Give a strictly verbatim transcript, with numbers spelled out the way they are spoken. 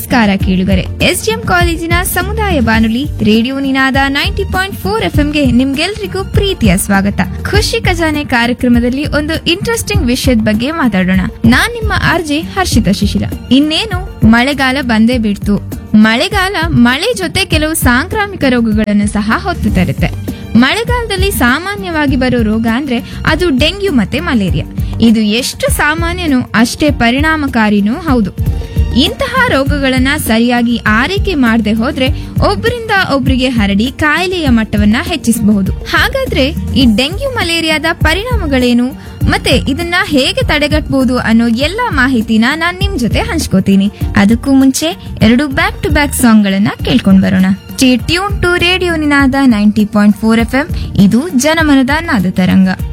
ನಮಸ್ಕಾರ ಕೇಳುಗರೆ. ಎಸ್ಡಿಎಂ ಕಾಲೇಜಿನ ಸಮುದಾಯ ಬಾನುಲಿ ರೇಡಿಯೋ ನಿನಾದ ನೈಂಟಿ ಪಾಯಿಂಟ್ ಫೋರ್ ಎಫ್ಎಂಗೆ ನಿಮ್ಗೆಲ್ರಿಗೂ ಪ್ರೀತಿಯ ಸ್ವಾಗತ. ಖುಷಿ ಖಜಾನೆ ಕಾರ್ಯಕ್ರಮದಲ್ಲಿ ಒಂದು ಇಂಟ್ರೆಸ್ಟಿಂಗ್ ವಿಷಯದ ಬಗ್ಗೆ ಮಾತಾಡೋಣ. ನಾನ್ ನಿಮ್ಮ ಆರ್ಜೆ ಹರ್ಷಿತಾ ಶಿಶಿರ. ಇನ್ನೇನು ಮಳೆಗಾಲ ಬಂದೇ ಬಿಡ್ತು. ಮಳೆಗಾಲ ಮಳೆ ಜೊತೆ ಕೆಲವು ಸಾಂಕ್ರಾಮಿಕ ರೋಗಗಳನ್ನು ಸಹ ಹೊತ್ತು ತರುತ್ತೆ. ಮಳೆಗಾಲದಲ್ಲಿ ಸಾಮಾನ್ಯವಾಗಿ ಬರೋ ರೋಗ ಅಂದ್ರೆ ಅದು ಡೆಂಗ್ಯೂ ಮತ್ತೆ ಮಲೇರಿಯಾ. ಇದು ಎಷ್ಟು ಸಾಮಾನ್ಯನೋ ಅಷ್ಟೇ ಪರಿಣಾಮಕಾರಿನೂ ಹೌದು. ಇಂತಹ ರೋಗಗಳನ್ನ ಸರಿಯಾಗಿ ಆರೈಕೆ ಮಾಡದೆ ಹೋದ್ರೆ ಒಬ್ಬರಿಂದ ಒಬ್ಬರಿಗೆ ಹರಡಿ ಕಾಯಿಲೆಯ ಮಟ್ಟವನ್ನ ಹೆಚ್ಚಿಸಬಹುದು. ಹಾಗಾದ್ರೆ ಈ ಡೆಂಗ್ಯೂ ಮಲೇರಿಯಾದ ಪರಿಣಾಮಗಳೇನು ಮತ್ತೆ ಇದನ್ನ ಹೇಗೆ ತಡೆಗಟ್ಟಬಹುದು ಅನ್ನೋ ಎಲ್ಲಾ ಮಾಹಿತಿನ ನಾನ್ ನಿಮ್ ಜೊತೆ ಹಂಚ್ಕೋತೀನಿ. ಅದಕ್ಕೂ ಮುಂಚೆ ಎರಡು ಬ್ಯಾಕ್ ಟು ಬ್ಯಾಕ್ ಸಾಂಗ್ ಗಳನ್ನ ಕೇಳ್ಕೊಂಡ್ ಬರೋಣ. Stay tune to radio Ninada ninety point four F M. ಇದು ಜನಮನದ ನಾದ ತರಂಗ.